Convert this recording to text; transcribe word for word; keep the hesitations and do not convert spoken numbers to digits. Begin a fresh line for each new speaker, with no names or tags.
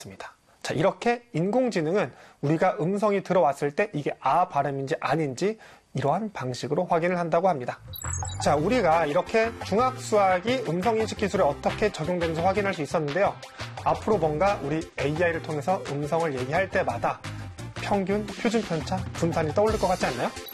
있습니다. 자, 이렇게 인공지능은 우리가 음성이 들어왔을 때 이게 아 발음인지 아닌지 이러한 방식으로 확인을 한다고 합니다. 자, 우리가 이렇게 중학수학이 음성인식 기술에 어떻게 적용되는지 확인할 수 있었는데요. 앞으로 뭔가 우리 에이아이를 통해서 음성을 얘기할 때마다 평균, 표준 편차, 분산이 떠오를 것 같지 않나요?